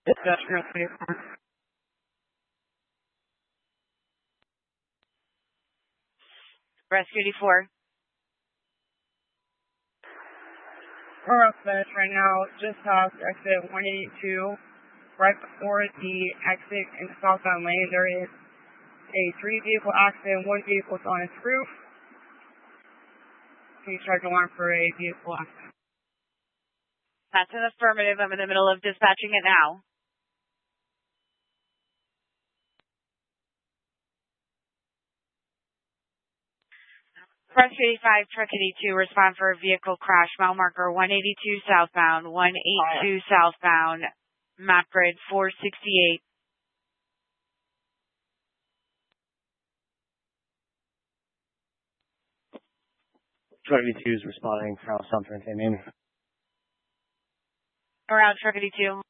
Industrial 24. Rescue 84. We're up finish right now, just past exit 182. Right before the exit in the southbound lane, there is a 3-vehicle accident. 1 vehicle is on its roof. Please charge alarm for a vehicle accident. That's an affirmative. I'm in the middle of dispatching it now. Rescue 85, Truck 82, respond for a vehicle crash. Mile marker 182 southbound, 182 southbound, map grid 468. Truck 82 is responding for South Entertainment. Around Truck 82.